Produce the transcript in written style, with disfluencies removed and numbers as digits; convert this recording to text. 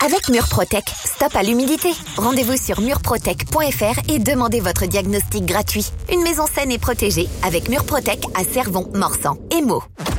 Avec Murprotec, stop à l'humidité. Rendez-vous sur murprotec.fr et demandez votre diagnostic gratuit. Une maison saine et protégée avec Murprotec à Cervon, Morsan et Meaux.